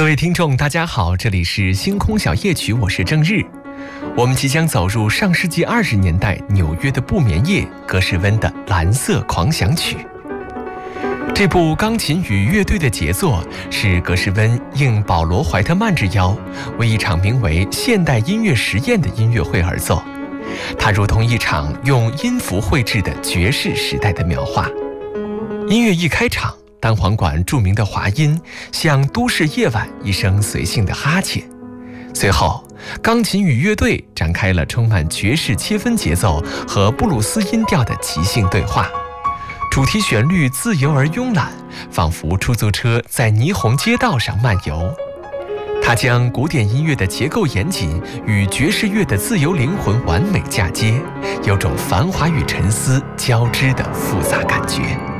各位听众大家好，这里是星空小夜曲，我是郑日。我们即将走入上世纪20年代纽约的不眠夜，格什温的蓝色狂想曲。这部钢琴与乐队的杰作是格什温应保罗·怀特曼之邀，为一场名为现代音乐实验的音乐会而奏。它如同一场用音符绘制的爵士时代的描画。音乐一开场，单簧管著名的滑音像都市夜晚一声随性的哈欠，随后钢琴与乐队展开了充满爵士切分节奏和布鲁斯音调的即兴对话。主题旋律自由而慵懒，仿佛出租车在霓虹街道上漫游。它将古典音乐的结构严谨与爵士乐的自由灵魂完美嫁接，有种繁华与沉思交织的复杂感觉。